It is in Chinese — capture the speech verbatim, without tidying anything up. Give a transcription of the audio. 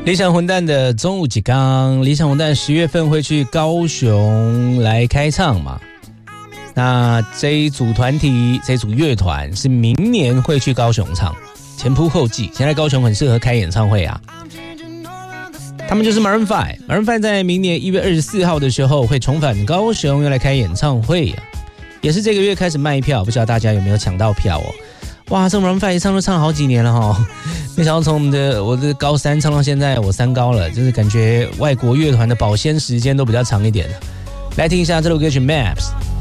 理想混蛋的中午几刚，理想混蛋十月份会去高雄来开唱嘛？那这一组团体，这一组乐团是明年会去高雄唱，前仆后继。现在高雄很适合开演唱会啊。他们就是 Maroon 五 Maroon 五在明年一月二十四号的时候会重返高雄，要来开演唱会啊，也是这个月开始卖票，不知道大家有没有抢到票哦？哇，这 Maroon 五一唱都唱好几年了哈、哦，没想到从我们的我的高三唱到现在，我三高了，就是感觉外国乐团的保鲜时间都比较长一点。来听一下这首歌曲 Maps。